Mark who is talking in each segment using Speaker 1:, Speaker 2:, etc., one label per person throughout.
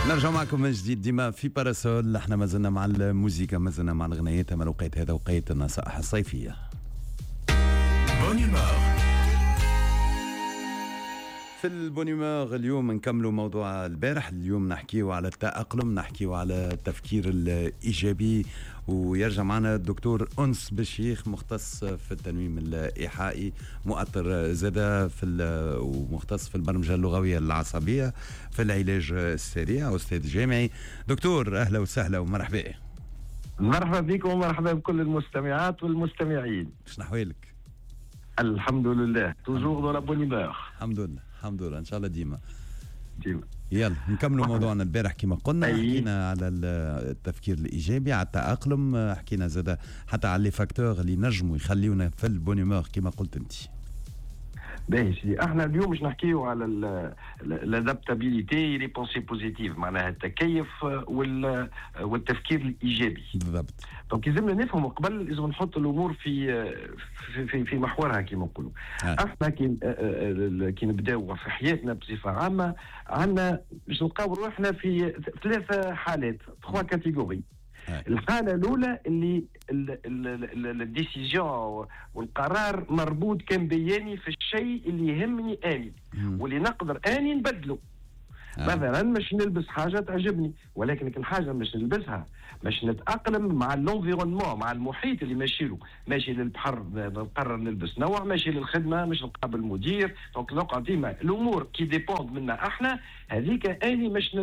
Speaker 1: نرجع معكم من جديد ديما في باراسول. احنا ما زلنا مع الموسيقى، ما زلنا مع الغنيات. اما الوقت هذا وقيت النصائح الصيفيه. بونيمور في البونيمور اليوم نكملوا موضوع البارح. اليوم نحكيوا على التأقلم، نحكيوا على التفكير الإيجابي، ويرجع معنا الدكتور أنس بالشيخ مختص في التنويم الإيحائي، مؤطر زادة ومختص في البرمجة اللغوية العصبية في العلاج السريع، أستاذ جامعي. دكتور أهلا وسهلا ومرحبا.
Speaker 2: مرحبا بكم ومرحبا بكل المستمعات والمستمعين.
Speaker 1: شنو أحوالك؟
Speaker 2: الحمد لله، توجور دو لا بونيمور.
Speaker 1: الحمد لله الحمد لله، ان شاء الله ديما.
Speaker 2: يلا
Speaker 1: نكملوا موضوعنا البارح كما قلنا. حكينا على التفكير الايجابي، على التاقلم، حكينا زاد حتى على لي فاكتور اللي نجموا يخليونا في البونيمور كما قلت انت.
Speaker 2: باهي، احنا اليوم باش نحكيو على الادابتابيليتي لي بونسي بوزيتيف، معناها التكيف والتفكير الايجابي.
Speaker 1: بالضبط.
Speaker 2: دونك لازمنا نفهموا قبل، لازم نحط الامور في محورها كما نقولوا. احنا كي نبداو في حياتنا بصفه عامه، عندنا باش نلقاو روحنا في ثلاثه حالات، 3 كاتيجوري. الحالة الأولى اللي الديسيجن والقرار مربوط كان بياني في الشيء اللي يهمني آني واللي نقدر آني نبدله. مثلا مش نلبس حاجة تعجبني، ولكن الحاجة مش نلبسها، مش نتأقلم مع الانفيرونمون، مع المحيط اللي ماشي له. ماشي للبحر نقرر نلبس نوع، ماشي للخدمة مش نقابل المدير. دونك نقعد ديما الأمور كي ديبوند منا احنا، هذيك اني مش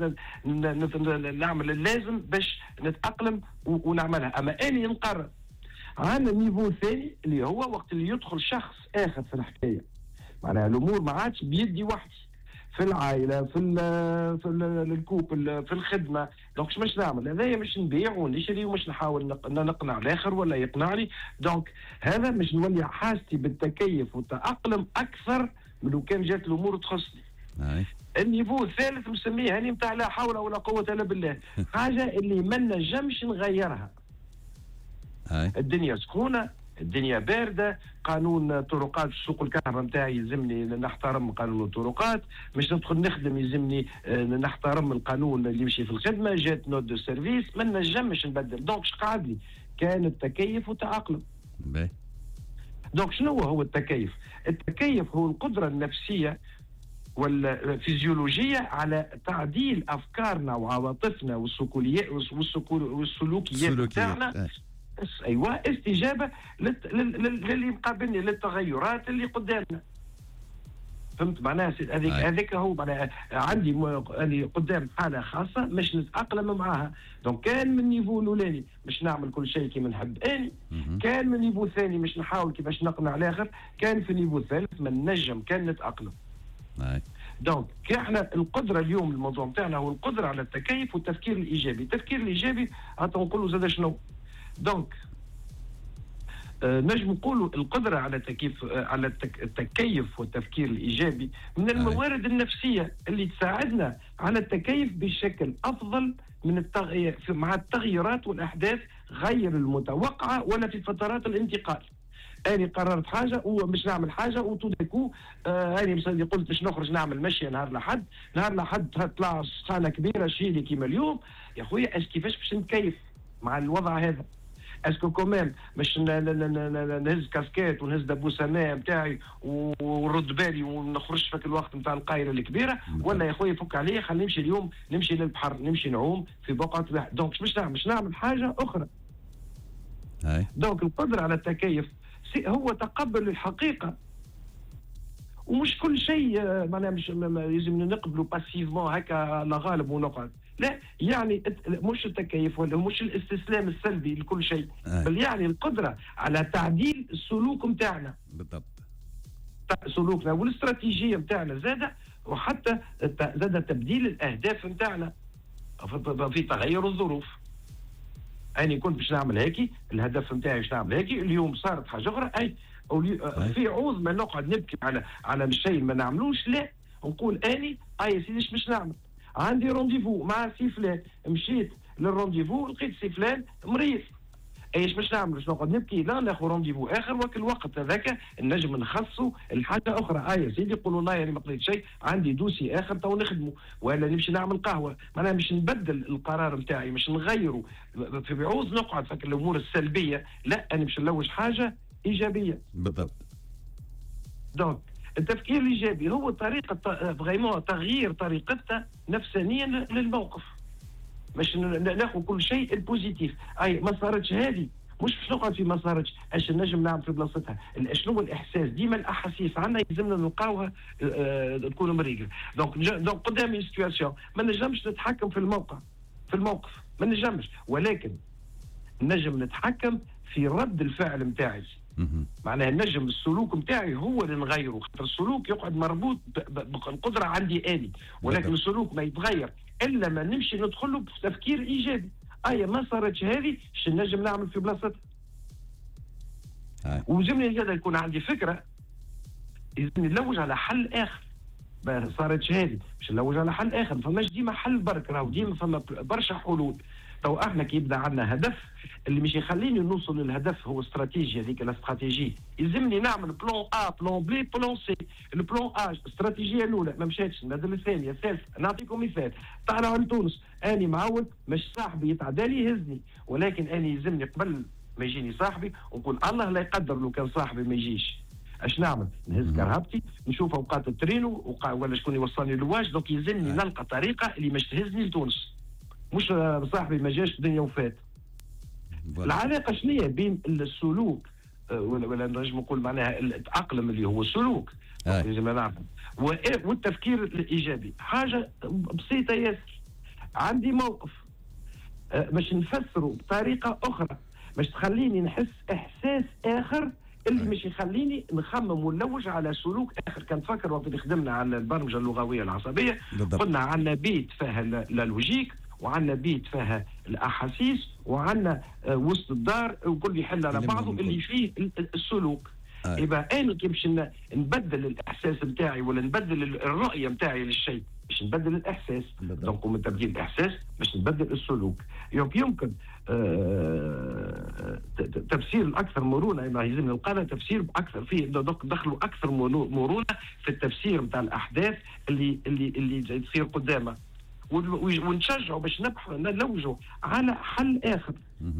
Speaker 2: نعمل اللازم باش نتأقلم ونعملها، اما اني نقرر. عندنا النيفو الثاني اللي هو وقت اللي يدخل شخص اخر في الحكاية، معناها الأمور ما عادش بيدي وحدي، في العائله، في الكوبل، في الخدمه. دونك مش نعمل هذايا، مش نبيع ونشري ومش نحاول نقنع الاخر ولا يقنعني. دونك هذا مش نولي حاجتي بالتكيف والتاقلم اكثر من لو كان جات الامور تخصني. النيفو الثالث مسميه هاني نتاع لا حول ولا قوه الا بالله، حاجه اللي ما نجمش نغيرها. الدنيا سخونه، الدنيا باردة، قانون طرقات سوق الكهرباء نتاعي يلزمني نحترم قانون الطرقات، مش ندخل نخدم يلزمني نحترم القانون اللي يمشي في الخدمة، جات نوت دو سيرفيس، ما نجمش نبدل. دونك قاعد لي كان التكيف وتأقلم. دونك شنو هو التكيف؟ التكيف هو القدرة النفسية والفيزيولوجية على تعديل أفكارنا وعواطفنا والسلوكيات بتاعنا. ايوه، استجابه للي مقابلني، للتغيرات اللي قدامنا. فهمت معناها؟ هذيك هو معناها عندي قدام حاله خاصه مش نتاقلم معاها. دونك كان من نيفو الاولاني مش نعمل كل شيء كيما نحب اني، كان من نيفو الثاني مش نحاول كيفاش نقنع الاخر، كان في النيفو الثالث من نجم كان نتاقلم. دونك احنا القدره اليوم، الموضوع نتاعنا هو القدره على التكيف والتفكير الايجابي. التفكير الايجابي نقولوا زاد شنو؟ دونك نجم نقولوا القدرة على التكيف والتفكير الإيجابي من الموارد النفسية اللي تساعدنا على التكيف بشكل أفضل من مع التغييرات والأحداث غير المتوقعة ولا في فترات الانتقال. أنا قررت حاجة ومش نعمل حاجة وتودكو أنا مثلا قلت باش نخرج نعمل مشي نهار لحد تطلع سخانة كبيرة شيلي كيما اليوم. يا خويا كيفاش باش نتكيف مع الوضع هذا؟ اسكو كومام مش نهز كاسكيت ونهز دبوسه نتاعي ونرد بالي ونخرج في الوقت نتاع القايره الكبيره، ولا يا خويا فك عليه خلينا نمشي اليوم، نمشي للبحر، نمشي نعوم في بقعه واحد. دونك مش نعمل حاجه اخرى. دونك القدره على التكيف هو تقبل الحقيقه، ومش كل شيء معناها مش لازم نقبله باسيفمون هكا لا غالب ونقعد. لا، يعني مش التكيف ولا مش الاستسلام السلبي لكل شيء، بل يعني القدرة على تعديل السلوك متاعنا. بالضبط. سلوكنا والاستراتيجية متاعنا زادة، وحتى زادة تبديل الأهداف متاعنا في تغير الظروف. أنا كنت باش نعمل هيك، الهدف متاعي باش نعمل هيك، اليوم صارت حاجة أخرى. في عوض ما نقعد نبكي على الشيء ما نعملوش، لا نقول أني يا سيدي باش نعمل. عندي رونديفو مع سي فلان، مشيت للرونديفو لقيت سي فلان مريض. ايش باش نعمل؟ باش نقعد نبكي؟ لا، ناخذ رونديفو اخر، وقت الوقت هذاك النجم نخصصوا الحاجه اخرى. يا سيدي يقولوا والله يعني ما قضيت شيء، عندي دوسي اخر تو نخدمه، ولا نمشي نعمل قهوه. معناها مش نبدل القرار نتاعي، مش نغيره في بعوز نقعد فك الامور السلبيه، لا انا باش نلوج حاجه ايجابيه.
Speaker 1: بالضبط.
Speaker 2: دونك التفكير الايجابي هو طريقه فغيمون تغيير طريقتنا نفسانيا للموقف، باش ناخذ كل شيء البوزيتيف. اي ما صارتش هذه، مش باش نقعد في ما صارتش، اش نجم نعمل في بلاصتها. شنو الاحساس؟ ديما الاحاسيس عندنا يلزمنا نلقاوها تكون مريقله. دونك قدامي سيتواسيون ما نجمش نتحكم في الموقف ما نجمش، ولكن نجم نتحكم في رد الفعل نتاعي. معناها نجم السلوك نتاعي هو اللي نغيره، خاطر السلوك يقعد مربوط بالقدره عندي اني، ولكن السلوك ما يتغير الا ما نمشي ندخل له بتفكير ايجابي. ما صارتش هذه، شو نجم نعمل في بلاصتها؟ ويلزمني زاد يكون عندي فكره، يلزمني نلوج على حل اخر. ما صارتش هذه، باش نلوج على حل اخر. ما فماش ديما حل برك، راهو ديما فما برشا حلول. تو احنا كي يبدا عندنا هدف اللي مش يخليني نوصل للهدف هو استراتيجيه، هذيك الاستراتيجيه يلزمني نعمل بلان ا بلان بي بلان سي. البلان ا الاستراتيجيه الاولى ما مشاتش، نبدل الثانيه الثالثه. نعطيكم مثال، طالع لتونس اني معود مش صاحبي يتعدى لي يهزني، ولكن اني يلزمني قبل ما يجيني صاحبي ونقول الله لا يقدر لو كان صاحبي ما يجيش، اش نعمل؟ نهز كرهبتي نشوف اوقات الترينو ولا شكون يوصلني لواش. دونك يلزمني نلقى طريقه اللي مش تهزني لتونس، مش صاحبي ما جاش الدنيا وفات. العلاقه شنية بين السلوك ولا نجم نقول معناها التأقلم اللي هو السلوك لازم نعرف، والتفكير الايجابي. حاجه بسيطه ياسر، عندي موقف باش نفسره بطريقه اخرى، باش تخليني نحس احساس اخر اللي مش يخليني نخمم ونلوج على سلوك اخر. كان تفكر وقت اللي خدمنا على البرمجه اللغويه العصبيه، قلنا عندنا بيت فيها لا لوجيك، وعندنا بيت فيها الاحاسيس، وعندنا وسط الدار وكل يحل على بعضه اللي فيه السلوك. يبقى انا كي باش نبدل الاحساس نتاعي ولا نبدل الرؤيه نتاعي للشيء، باش نبدل الاحساس. دونك من تبديل الاحساس باش نبدل السلوك. يمكن تفسير الاكثر مرونه، ما يلزم نلقى تفسير اكثر فيه، دخلوا اكثر مرونه في التفسير نتاع الاحداث اللي تصير قدامه، ونشجعوا باش نلوجوا على حل اخر.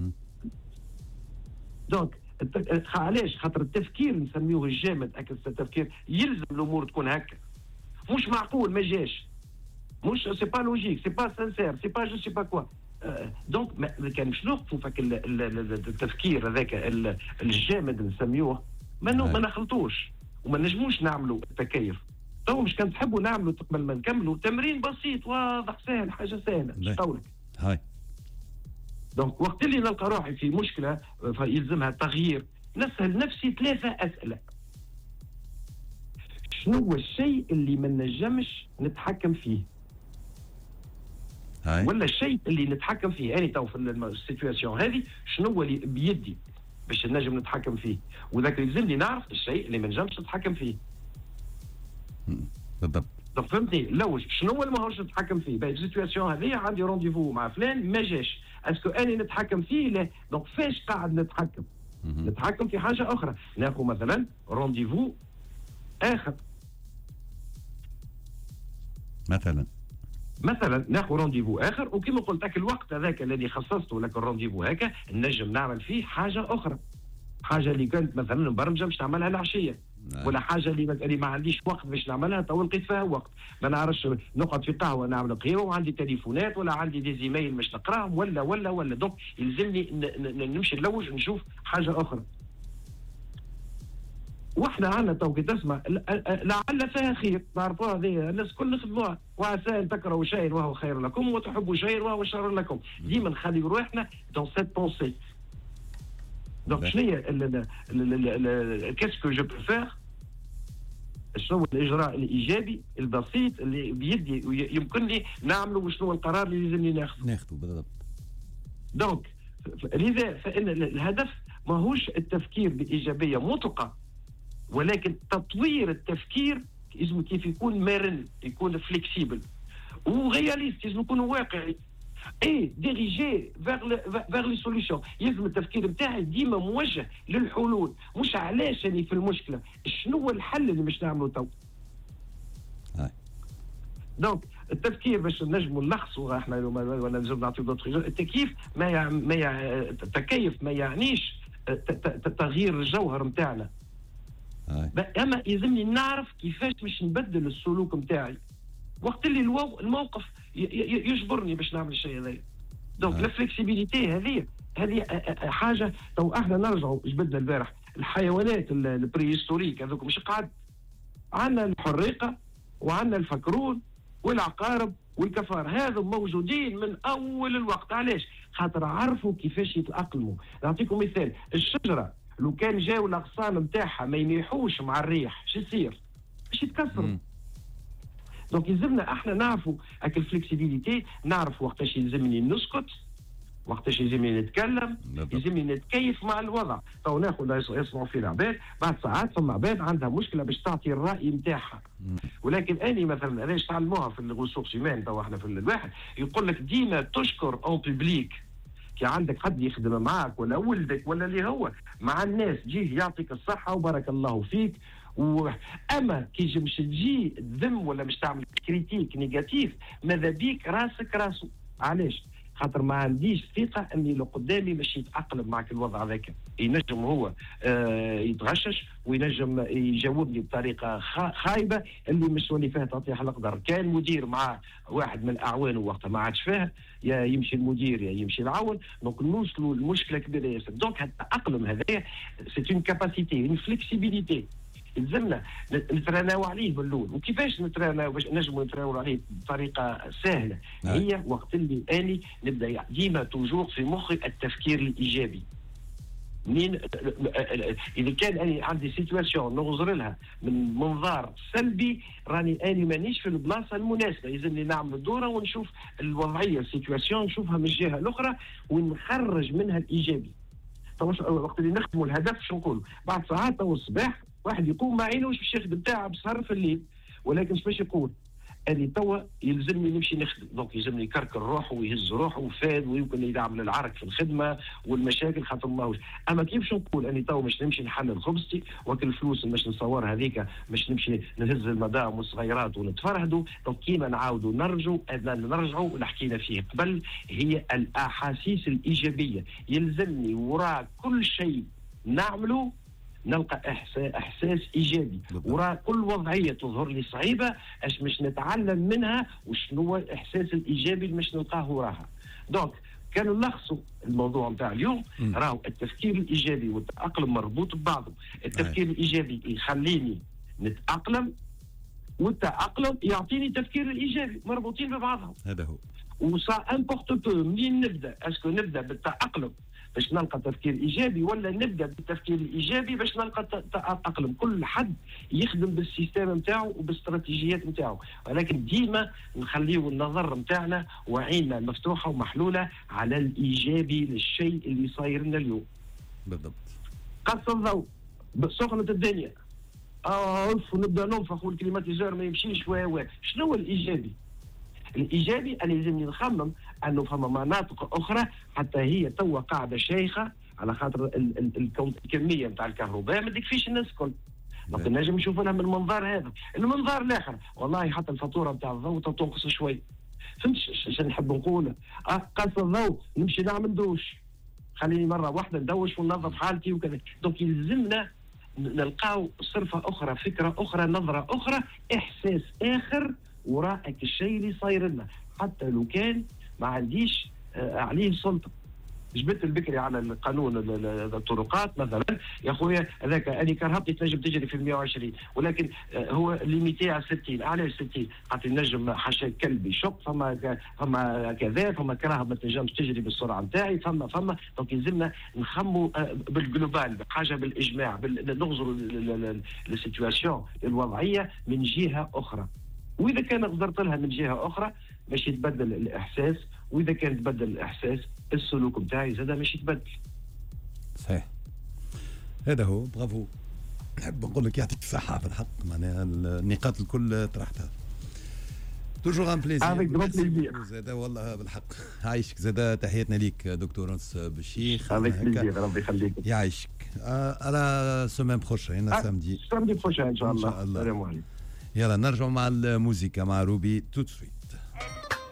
Speaker 2: دونك علاش؟ خاطر التفكير نسميوه الجامد، التفكير يلزم الامور تكون هكا. مش معقول ما جاش، مش سي با لوجيك، سي با سانسير، سي با جو سي با كوا. دونك كان باش نوقفوا فك التفكير هذاك الجامد نسميوه، ما نخلطوش وما نجموش نعملوا التكيف. تو مش كان تحبوا نعملوا قبل ما نكملوا تمرين بسيط واضح سهل، حاجه سهله مش طولك. هاي دونك وقت اللي نلقى روحي في مشكله فيلزمها تغيير، نسأل نفسي 3 أسئلة. شنو هو الشيء اللي ما نجمش نتحكم فيه؟ هاي. ولا الشيء اللي نتحكم فيه أنا تو في السيتواسيون هذه، شنو هو اللي بيدي باش نجم نتحكم فيه؟ وذاك يلزمني نعرف الشيء اللي ما نجمش نتحكم فيه. بالضبط. دونك فهمتني؟ لو شنو هو اللي ما هوش نتحكم فيه؟ باهي السيتواسيون هذه عندي رونديفو مع فلان ما جاش، اسكو اني نتحكم فيه؟ لا. دونك فاش قاعد نتحكم؟ نتحكم في حاجه اخرى. ناخذ مثلا رونديفو اخر، مثلا ناخذ رونديفو اخر، وكما قلت لك الوقت هذاك الذي خصصته لك الرونديفو هكا نجم نعمل فيه حاجه اخرى، حاجه اللي كانت مثلا مبرمجه باش نعملها العشيه، ولا حاجه اللي ما عنديش وقت باش نعملها تو لقيت فيها وقت، ما نعرفش نقعد في قهوه نعمل قهوه وعندي تليفونات ولا عندي دي زيميل باش نقراهم ولا دونك يلزمني نمشي نلوج نشوف حاجه اخرى. واحنا عندنا تو كي تسمع لعل فيها خير، تعرفوها هذه الناس الكل نخدموها، وعسى ان تكرهوا شيئا وهو خير لكم وتحبوا شيئا وهو شر لكم. ديما نخلي روحنا دون سيت بونسي. دونك شنو هي كاسكو جو بو فير؟ شنو الاجراء الايجابي البسيط اللي بيدي يمكنني نعمله، وشنو القرار اللي لازمني ناخذه بالضبط. دونك لذا فان الهدف ماهوش التفكير بايجابيه مطلقه، ولكن تطوير التفكير لازم كيف يكون مرن، يكون فليكسيبل ورياليست، لازم يكون واقعي. اي ديريجي فيغ لي سوليسيون. يلزم التفكير نتاعي ديما موجه للحلول، مش علاش اني في المشكله، شنو هو الحل اللي باش نعمله تو. دونك التفكير باش نجموا نلخصوا احنا ولا نجم نعطيو التكييف التكيف ما يعنيش تغيير الجوهر نتاعنا، اما يلزمني نعرف كيفاش باش نبدل السلوك نتاعي وقت اللي الموقف يجبرني باش نعمل الشيء هذا. دونك الفلكسيبيليتي هذه حاجه. تو احنا نرجعوا جبدنا البارح الحيوانات البريهستوريك هذوك مش قاعد عندنا الحريقه وعندنا الفكرون والعقارب والكفار، هذا موجودين من اول الوقت. علاش؟ خاطر عرفوا كيفاش يتاقلموا. نعطيكم مثال، الشجره لو كان جاوا الاغصان نتاعها ما يميحوش مع الريح شو يصير؟ باش يتكسروا. دونك يلزمنا احنا نعرفوا هاك الفلكسيبيليتي، نعرف وقتاش يلزمني نسكت، وقتاش يلزمني نتكلم، يلزمني نتكيف مع الوضع. تو ناخذ يسمعوا في العباد، بعد ساعات ثم عباد عندها مشكله باش تعطي الراي نتاعها. ولكن اني مثلا علاش تعلموها في الريسورس هيومان، تو احنا في الواحد يقول لك ديما تشكر اون بوبليك. كي عندك حد يخدم معاك ولا ولدك ولا اللي هو مع الناس جيه يعطيك الصحه وبارك الله فيك، اما كي مش تجي تذم ولا مش تعمل كريتيك نيجاتيف ماذا بيك راسك راسه. علاش؟ خاطر ما عنديش ثقه اني اللي قدامي باش يتاقلم معك الوضع هذاك. ينجم هو يتغشش وينجم يجاوبني بطريقه خايبه اللي مش ولي فيها تعطيه القدر. كان مدير مع واحد من اعوانه وقتها ما عادش فيها، يا يمشي المدير يا يمشي العون. دونك نوصلوا المشكله كبيره ياسر. دونك التاقلم هذايا سي اون كاباسيتي، اون فليكسيبيليتي يلزمنا نتراناو عليه باللول. وكيفاش نتراناو باش نجموا نتراناو عليه بطريقه سهله؟ هي وقت اللي اني نبدا ديما توجور في مخي التفكير الايجابي. منين اذا كان اني عندي سيتواسيون نغزر لها من منظار سلبي، راني اني مانيش في البلاصه المناسبه. يلزمني نعمل دوره ونشوف الوضعيه السيتواسيون، نشوفها من الجهه الاخرى ونخرج منها الايجابي. وقت اللي نخدموا الهدف شو نقولوا؟ بعد ساعات او الصباح واحد يقوم ما عينوش باش يخدم تاعه بسهر في الليل، ولكن باش يقول اني توا يلزمني نمشي نخدم. دونك يلزمني يكركر روحه ويهز روحه وفاد، ويمكن يعمل العرك في الخدمه والمشاكل خاطر ماهوش. اما كيفاش نقول اني توا باش نمشي نحلل خبزتي وكل الفلوس باش نصور هذيك باش نمشي نهز المدام والصغيرات ونتفرهدوا. دونك كيما نعاودوا نرجعوا اللي حكينا فيه قبل، هي الاحاسيس الايجابيه. يلزمني وراء كل شيء نعمله نلقى احساس ايجابي، وراء كل وضعيه تظهر لي صعيبه اش مش نتعلم منها وشنو هو الاحساس الايجابي اللي مش نلقاه وراها. دونك كانوا نلخصوا الموضوع نتاع اليوم، راهو التفكير الايجابي والتاقلم مربوط ببعضه. التفكير الايجابي يخليني نتاقلم، والتاقلم يعطيني التفكير الايجابي، مربوطين ببعضهم.
Speaker 1: هذا هو.
Speaker 2: وسا امبورت بو منين نبدا؟ اسكو نبدا بالتاقلم باش نلقى تفكير ايجابي، ولا نبدا بالتفكير الايجابي باش نلقى تاقلم؟ كل حد يخدم بالسيستم نتاعو وبالاستراتيجيات نتاعو، ولكن ديما نخليو النظر نتاعنا وعيننا مفتوحه ومحلوله على الايجابي للشيء اللي صاير لنا اليوم.
Speaker 1: بالضبط.
Speaker 2: قص الضوء سخنه الدنيا، ونبدا ننفخ والكليماتيزور ما يمشيش. شنو هو الايجابي؟ الايجابي ان لازمني نخمم انه فما مناطق اخرى حتى هي توا قاعده شيخه على خاطر الكميه نتاع الكهرباء ما تكفيش الناس الكل. دونك نجم نشوف لها من المنظار هذا. المنظار الاخر والله حتى الفاتوره نتاع الضوء تنقص شوي. فهمت اش نحب نقول؟ قاس الضوء نمشي نعمل دوش، خليني مره واحده ندوش وننظف حالتي وكذا. دونك يلزمنا نلقاو صرفه اخرى، فكره اخرى، نظره اخرى، احساس اخر وراء الشيء اللي صاير لنا، حتى لو كان ما عنديش عليه سلطه. جبت البكري على القانون الطرقات مثلا، يا خويا هذاك اني كرهبتي تنجم تجري في 120، ولكن هو ليميتي على 60. علاش 60؟ خاطر نجم حاشا كلب يشق، فما كذا، فما كراهب ما تنجمش تجري بالسرعه نتاعي، فما دونك يلزمنا نخموا بالجلوبال، حاجه بالاجماع، نغزروا السيتواسيون الوضعيه من جهه اخرى. واذا كان قدرت لها من جهه اخرى باش يتبدل الاحساس، واذا كان تبدل الاحساس السلوك نتاعي زاد باش يتبدل.
Speaker 1: صحيح، هذا هو. برافو، نحب نقول لك يعطيك الصحه في الحق، معناها النقاط الكل طرحتها. توجور ان بليزير.
Speaker 2: افيك جرون بليزير.
Speaker 1: زاد والله بالحق عايشك. زاد تحياتنا ليك دكتور أنس بالشيخ.
Speaker 2: افيك بليزير ربي يخليك.
Speaker 1: يعيشك. على سومين بروشين سامدي.
Speaker 2: سامدي بروشين ان شاء الله.
Speaker 1: السلام عليكم. يلا نرجعوا مع الموسيقى مع روبي توت سويت.